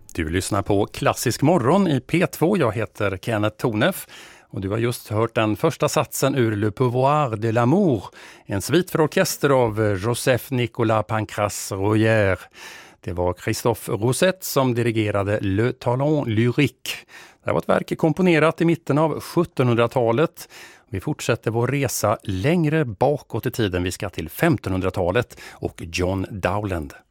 Du lyssnar på Klassisk morgon i P2. Jag heter Kenneth Tornef och du har just hört den första satsen ur Le Pouvoir de l'amour, en svit för orkester av Joseph-Nicolas Pancras-Royer. Det var Christophe Rousset som dirigerade Le Talent Lyrique. Det var ett verk komponerat i mitten av 1700-talet. Vi fortsätter vår resa längre bakåt i tiden. Vi ska till 1500-talet och John Dowland.